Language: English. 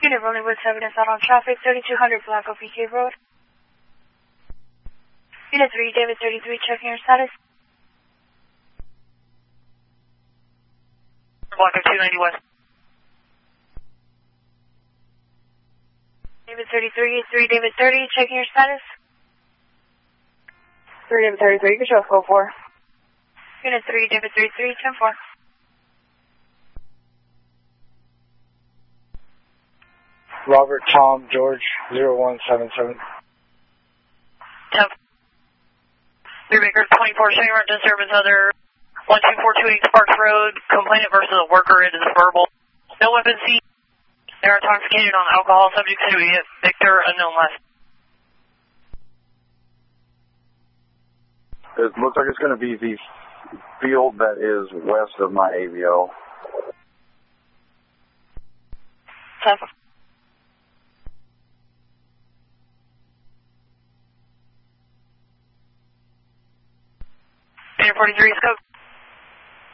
Unit rolling with 7 is out on traffic, 3200 Blanco PK Road. Unit 3, David 33, checking your status. Blanco 290 West. David 33, 3 David 30, checking your status. 3 David 33, control scope 4. Unit 3, David 33, 10-4. Robert Tom George 0177. 10. 3 Baker 24, showing run disturbance other 12428 Sparks Road. Complainant versus a worker. It is verbal. No weapon seized. They are intoxicated on alcohol. Subject to Victor, unknown left. It looks like it's going to be the field that is west of my AVO. 10. Unit 43, scope.